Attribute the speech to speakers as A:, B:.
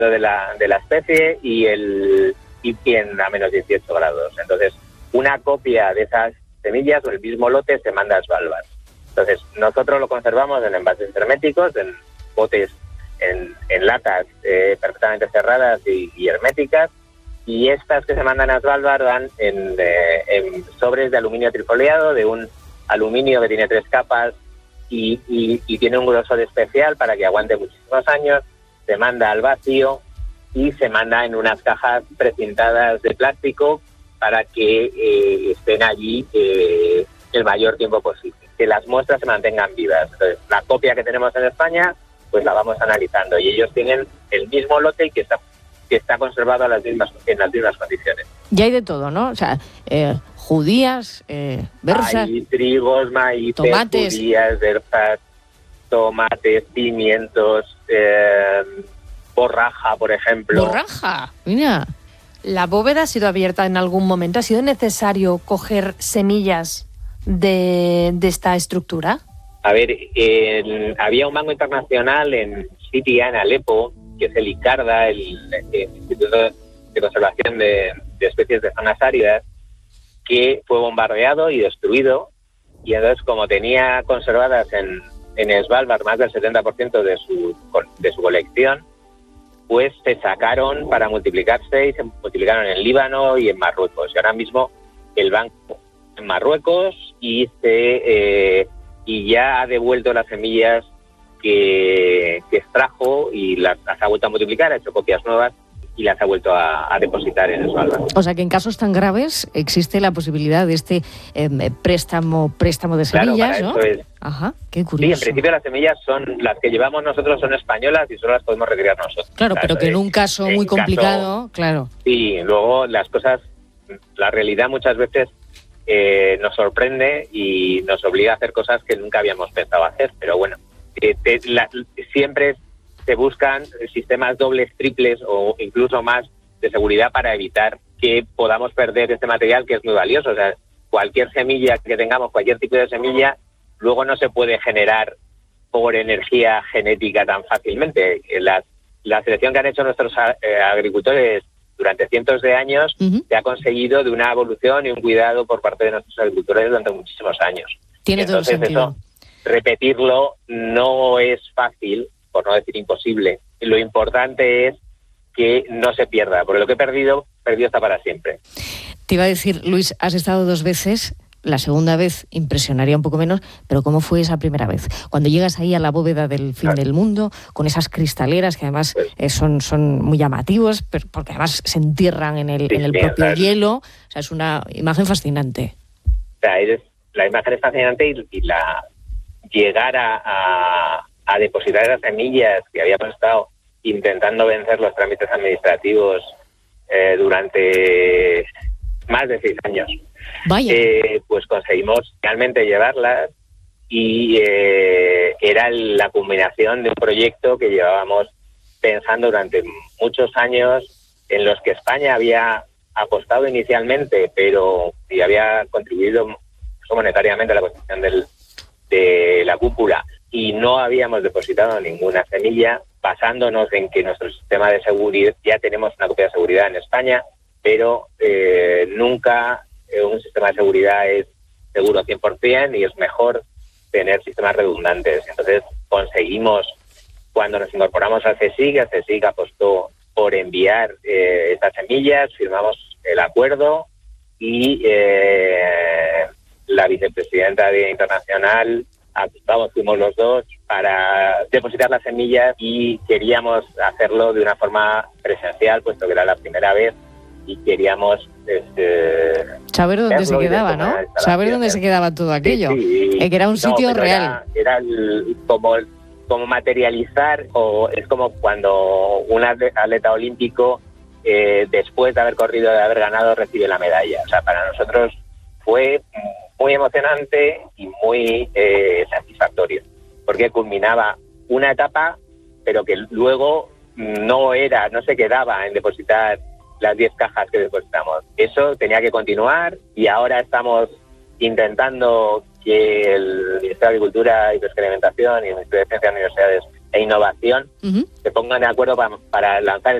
A: de la especie y en a menos 18 grados. Entonces, una copia de esas semillas o el mismo lote se manda a Svalbard. Entonces, nosotros lo conservamos en envases herméticos, en botes, en latas perfectamente cerradas y herméticas, y estas que se mandan a Svalbard van en sobres de aluminio trifoliado, de un aluminio que tiene 3 capas y tiene un grosor especial para que aguante muchísimos años. Se manda al vacío y se manda en unas cajas precintadas de plástico para que estén allí el mayor tiempo posible, que las muestras se mantengan vivas. Entonces, la copia que tenemos en España, pues la vamos analizando, y ellos tienen el mismo lote y que está conservado en las mismas condiciones.
B: Y hay de todo, ¿no? O sea, judías, berzas...
A: Hay trigos, maíz,
B: tomates,
A: judías, berzas, tomates, pimientos, borraja, por ejemplo.
B: ¡Borraja! Mira.
C: ¿La bóveda ha sido abierta en algún momento? ¿Ha sido necesario coger semillas de esta estructura?
A: A ver, había un banco internacional en Siria, en Alepo, que es el ICARDA, el Instituto de Conservación de Especies de Zonas Áridas, que fue bombardeado y destruido, y entonces, como tenía conservadas en Svalbard más del 70% de su colección, pues se sacaron para multiplicarse y se multiplicaron en Líbano y en Marruecos. Y ahora mismo el banco en Marruecos y ya ha devuelto las semillas que extrajo y las ha vuelto a multiplicar, ha hecho copias nuevas y las ha vuelto a depositar en Svalbard.
B: O sea que en casos tan graves existe la posibilidad de este préstamo de semillas,
A: claro,
B: ¿no?
A: Eso es.
B: Ajá, qué curioso.
A: Sí, en principio las semillas las que llevamos nosotros son españolas y solo las podemos retirar nosotros.
B: Claro, pero que en un caso muy complicado, claro.
A: Sí, luego las cosas, la realidad muchas veces nos sorprende y nos obliga a hacer cosas que nunca habíamos pensado hacer, pero bueno, siempre se buscan sistemas dobles, triples o incluso más de seguridad para evitar que podamos perder este material que es muy valioso. O sea, cualquier semilla que tengamos, cualquier tipo de semilla, luego no se puede generar por energía genética tan fácilmente. La selección que han hecho nuestros agricultores durante cientos de años se ha conseguido de una evolución y un cuidado por parte de nuestros agricultores durante muchísimos años.
B: Tiene todo el sentido.
A: Repetirlo no es fácil, por no decir imposible. Lo importante es que no se pierda, porque lo que he perdido está para siempre.
B: Te iba a decir, Luis, has estado 2 veces. La segunda vez impresionaría un poco menos, pero ¿cómo fue esa primera vez? Cuando llegas ahí a la bóveda del fin del mundo, con esas cristaleras que además son muy llamativos, porque además se entierran en el propio hielo. O sea, es una imagen fascinante.
A: O sea, la imagen es fascinante y llegar a depositar esas semillas que habíamos estado intentando vencer los trámites administrativos durante más de 6 años.
B: Vaya.
A: Pues conseguimos realmente llevarlas y era la culminación de un proyecto que llevábamos pensando durante muchos años, en los que España había apostado inicialmente, y había contribuido monetariamente a la construcción de la cúpula, y no habíamos depositado ninguna semilla, basándonos en que nuestro sistema de seguridad, ya tenemos una copia de seguridad en España, pero nunca un sistema de seguridad es seguro 100% y es mejor tener sistemas redundantes. Entonces conseguimos, cuando nos incorporamos a CSIC apostó por enviar estas semillas, firmamos el acuerdo y la vicepresidenta de Internacional, fuimos los dos para depositar las semillas y queríamos hacerlo de una forma presencial, puesto que era la primera vez y queríamos
B: saber dónde se quedaba, ¿no? Saber dónde se quedaba todo aquello.
A: Sí.
B: Que era un sitio real.
A: Era como materializar, o es como cuando un atleta olímpico después de haber corrido, de haber ganado, recibe la medalla. O sea, para nosotros fue muy emocionante y muy satisfactorio, porque culminaba una etapa, pero que luego no se quedaba en depositar las 10 cajas que depositamos. Eso tenía que continuar y ahora estamos intentando que el Ministerio de Agricultura y Pesca y Alimentación y el Ministerio de Ciencias y Universidades e innovación se pongan de acuerdo para lanzar